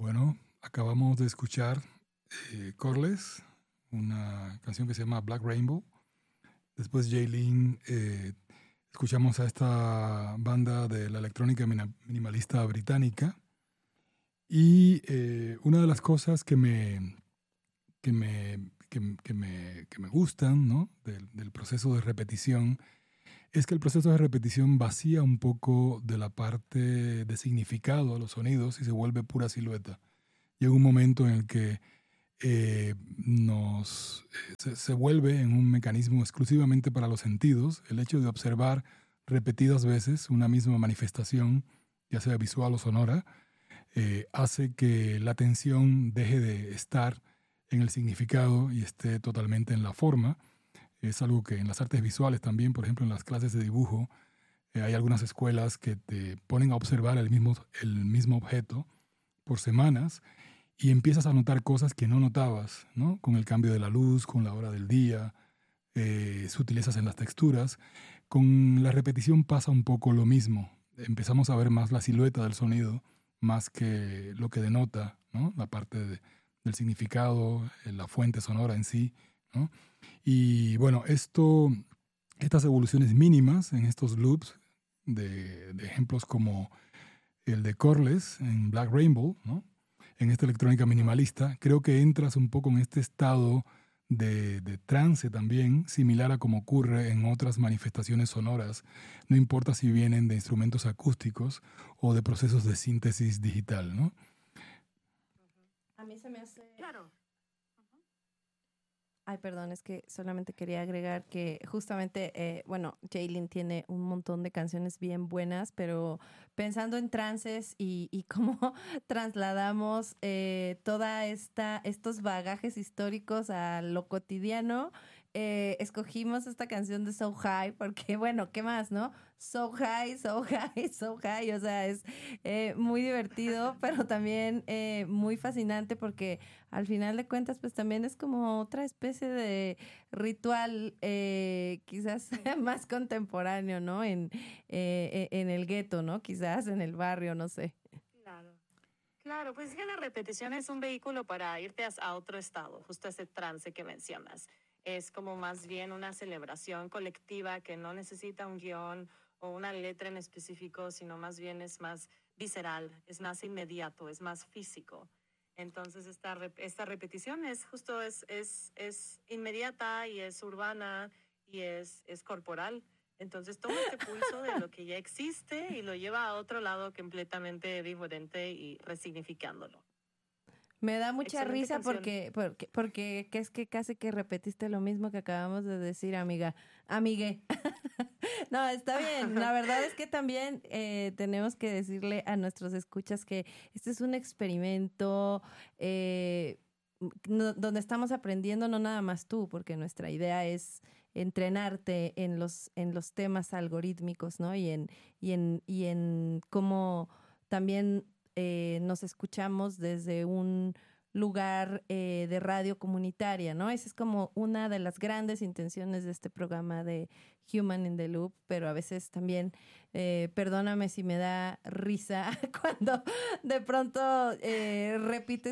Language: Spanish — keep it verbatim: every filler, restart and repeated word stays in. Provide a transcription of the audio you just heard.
Bueno, acabamos de escuchar eh, Corles, una canción que se llama Black Rainbow. Después Jaylin, eh, escuchamos a esta banda de la electrónica mina- minimalista británica. Y eh, una de las cosas que me, que me, que, que me, que me gustan, ¿no? del, del proceso de repetición es que el proceso de repetición vacía un poco de la parte de significado a los sonidos y se vuelve pura silueta. Llega un momento en el que eh, nos, eh, se, se vuelve en un mecanismo exclusivamente para los sentidos. El hecho de observar repetidas veces una misma manifestación, ya sea visual o sonora, eh, hace que la atención deje de estar en el significado y esté totalmente en la forma. Es algo que en las artes visuales también, por ejemplo, en las clases de dibujo, eh, hay algunas escuelas que te ponen a observar el mismo, el mismo objeto por semanas y empiezas a notar cosas que no notabas, ¿no? Con el cambio de la luz, con la hora del día, eh, sutilezas en las texturas. Con la repetición pasa un poco lo mismo. Empezamos a ver más la silueta del sonido, más que lo que denota, ¿no? La parte de- del significado, eh, la fuente sonora en sí, ¿no? Y bueno, esto, estas evoluciones mínimas en estos loops de, de ejemplos como el de Corles en Black Rainbow, ¿no? En esta electrónica minimalista, creo que entras un poco en este estado de, de trance también, similar a como ocurre en otras manifestaciones sonoras, no importa si vienen de instrumentos acústicos o de procesos de síntesis digital, ¿no? A mí se me hace... Claro. Ay, perdón, es que solamente quería agregar que justamente, eh, bueno, Jaylin tiene un montón de canciones bien buenas, pero pensando en trances y, y cómo trasladamos eh, toda esta, estos bagajes históricos a lo cotidiano, eh, escogimos esta canción de So High, porque bueno, ¿qué más, no? So High, So High, So High, o sea, es eh, muy divertido, pero también eh, muy fascinante porque al final de cuentas, pues también es como otra especie de ritual, eh, quizás más contemporáneo, ¿no? En, eh, en el gueto, ¿no? Quizás en el barrio, no sé. Claro. Claro, pues es que la repetición es un vehículo para irte a, a otro estado, justo ese trance que mencionas. Es como más bien una celebración colectiva que no necesita un guión o una letra en específico, sino más bien es más visceral, es más inmediato, es más físico. Entonces esta, rep- esta repetición es justo, es, es, es inmediata y es urbana y es, es corporal. Entonces toma este pulso de lo que ya existe y lo lleva a otro lado completamente diferente y resignificándolo. Me da mucha Excelente risa canción. porque, porque, porque que es que casi que repetiste lo mismo que acabamos de decir, amiga. Amigue. No, está bien. La verdad es que también eh, tenemos que decirle a nuestros escuchas que este es un experimento eh, no- donde estamos aprendiendo, no nada más tú, porque nuestra idea es entrenarte en los, en los temas algorítmicos, ¿no? Y en, y en, y en cómo también eh, nos escuchamos desde un lugar eh, de radio comunitaria, ¿no? Esa es como una de las grandes intenciones de este programa de Human in the Loop, pero a veces también, eh, perdóname si me da risa cuando de pronto eh, repites